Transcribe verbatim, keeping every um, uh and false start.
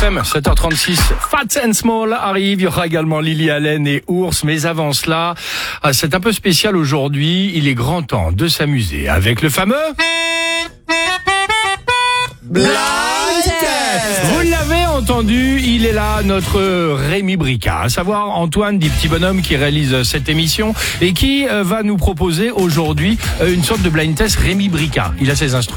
sept heures trente-six, Fats and Small arrive, il y aura également Lily Allen et Ours, mais avant cela, c'est un peu spécial aujourd'hui, il est grand temps de s'amuser avec le fameux... Blind Test. Vous l'avez entendu, il est là, notre Rémi Bricard, à savoir Antoine dit Petit Bonhomme qui réalise cette émission et qui va nous proposer aujourd'hui une sorte de blind test Rémi Bricard. Il a ses instruments.